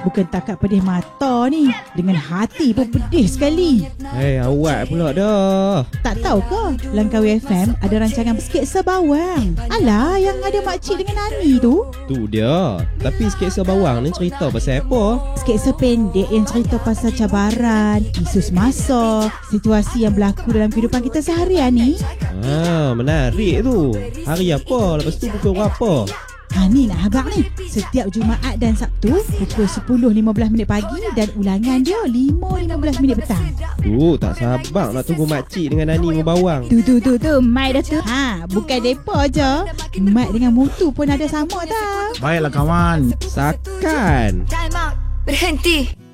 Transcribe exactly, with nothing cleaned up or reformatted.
Bukan takat pedih mata ni, dengan hati pun pedih sekali. Hei, awak pula dah. Tak tahu ke Langkawi F M ada rancangan sketsa bawang? Alah, yang ada makcik dengan Ani tu. Tu dia. Tapi sketsa bawang ni cerita pasal apa? Sketsa pendek yang cerita pasal cabaran, isu semasa, situasi yang berlaku dalam kehidupan kita seharian ni. Ah, menarik tu. Hari apa? Lepas tu pukul berapa? Ha ni nak habaq ni. Setiap Jumaat dan Sabtu pukul sepuluh lima belas minit pagi dan ulangan dia lima lima belas minit petang. Tu, tak sabar nak tunggu makcik dengan Nani membawang. Tu tu tu tu, Mai dah tu. Ha, bukan depa je. Mat dengan Mutu pun ada sama tau. Baiklah kawan. Sakan. Time out. Berhenti.